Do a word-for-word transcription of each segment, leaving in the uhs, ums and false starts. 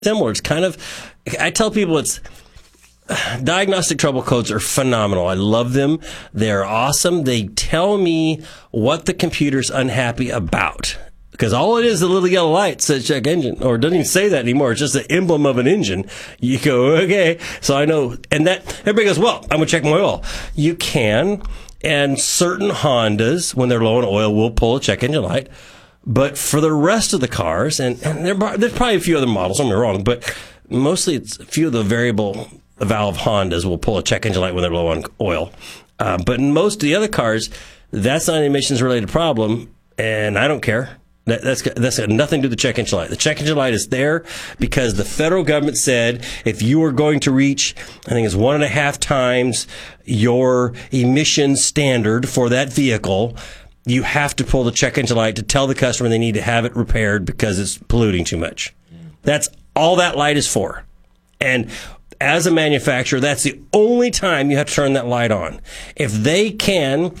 similar. It's kind of, I tell people it's, diagnostic trouble codes are phenomenal. I love them. They're awesome. They tell me what the computer's unhappy about. Because all it is, a little yellow light says check engine, or it doesn't even say that anymore. It's just the emblem of an engine. You go, okay. So I know, and that, everybody goes, well, I'm going to check my oil. You can, and certain Hondas, when they're low on oil, will pull a check engine light. But for the rest of the cars, and, and there, there's probably a few other models, don't get me wrong, but mostly it's a few of the variable valve Hondas will pull a check engine light when they're low on oil. Uh, but in most of the other cars, that's not an emissions-related problem, and I don't care. That, that's, that's got nothing to do with the check engine light. The check engine light is there because the federal government said if you are going to reach, I think it's one and a half times your emission standard for that vehicle, you have to pull the check engine light to tell the customer they need to have it repaired because it's polluting too much. That's all that light is for. And as a manufacturer, that's the only time you have to turn that light on. If they can,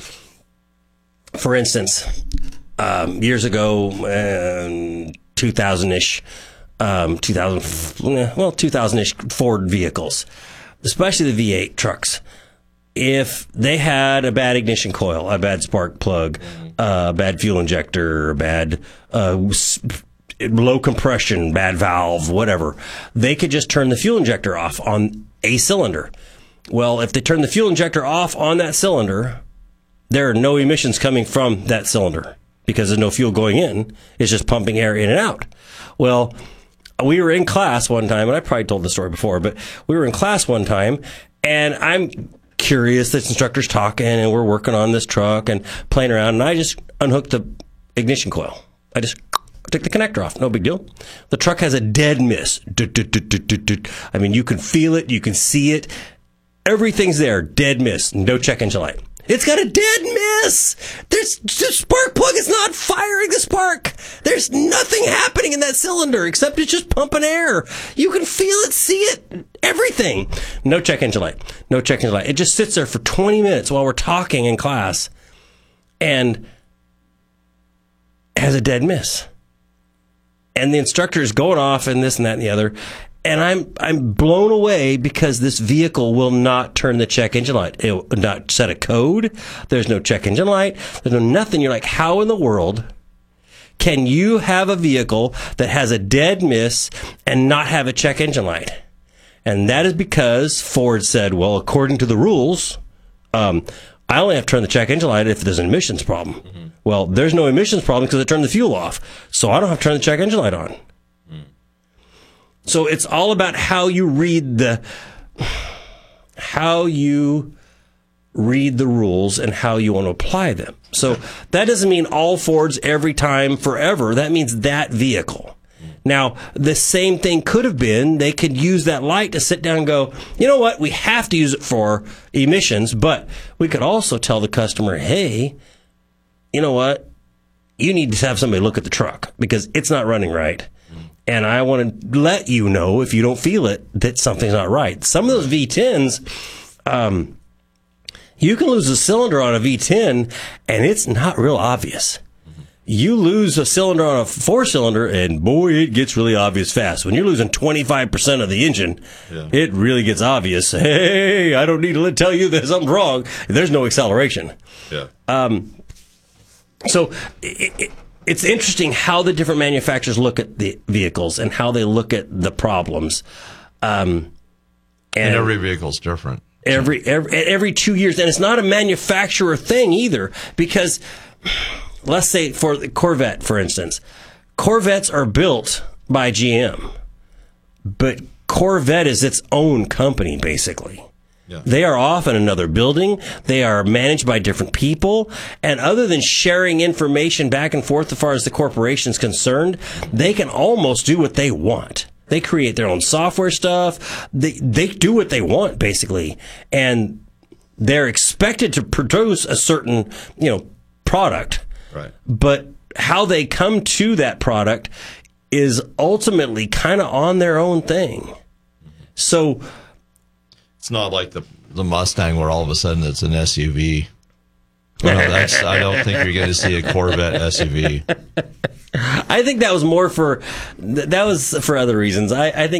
for instance, um, years ago, um, two thousand-ish, um, two thousand, well, two thousand-ish Ford vehicles, especially the V eight trucks, if they had a bad ignition coil, a bad spark plug, uh, a bad fuel injector, a bad uh, low compression, bad valve, whatever, they could just turn the fuel injector off on a cylinder. Well, if they turn the fuel injector off on that cylinder, there are no emissions coming from that cylinder because there's no fuel going in. It's just pumping air in and out. Well, we were in class one time, and I probably told the story before, but we were in class one time, and I'm curious. This instructor's talking, and we're working on this truck and playing around, and I just unhooked the ignition coil. I just took the connector off. No big deal. The truck has a dead miss. I mean, you can feel it. You can see it. Everything's there. Dead miss. No check engine light. It's got a dead miss. There's the spark plug is not firing the spark. There's nothing happening in that cylinder except it's just pumping air. You can feel it, see it, everything. No check engine light. No check engine light. It just sits there for twenty minutes while we're talking in class and has a dead miss. And the instructor is going off and this and that and the other. And I'm I'm blown away because this vehicle will not turn the check engine light. It will not set a code. There's no check engine light. There's no nothing. You're like, how in the world can you have a vehicle that has a dead miss and not have a check engine light? And that is because Ford said, well, according to the rules, um, I only have to turn the check engine light if there's an emissions problem. Mm-hmm. Well, there's no emissions problem because I turned the fuel off. So I don't have to turn the check engine light on. So it's all about how you read the how you read the rules and how you want to apply them. So that doesn't mean all Fords every time forever. That means that vehicle. Now, the same thing could have been they could use that light to sit down and go, you know what, we have to use it for emissions, but we could also tell the customer, hey, you know what, you need to have somebody look at the truck because it's not running right. And I want to let you know, if you don't feel it, that something's not right. Some of those V tens, um, you can lose a cylinder on a V ten, and it's not real obvious. You lose a cylinder on a four-cylinder, and boy, it gets really obvious fast. When you're losing twenty-five percent of the engine, yeah. It really gets obvious. Hey, I don't need to tell you that something's wrong. There's no acceleration. Yeah. Um. So it, it, it's interesting how the different manufacturers look at the vehicles and how they look at the problems. Um, and, and every vehicle's different. Every, every every two years, and it's not a manufacturer thing either, because let's say for the Corvette, for instance, Corvettes are built by G M, but Corvette is its own company basically. Yeah. They are off in another building. They are managed by different people. And other than sharing information back and forth as far as the corporation is concerned, they can almost do what they want. They create their own software stuff. They they do what they want, basically. And they're expected to produce a certain, you know, product. Right. But how they come to that product is ultimately kind of on their own thing. So it's not like the the Mustang where all of a sudden it's an S U V. Well, no, that's, I don't think you're going to see a Corvette S U V. I think that was more for that was for other reasons. I, I think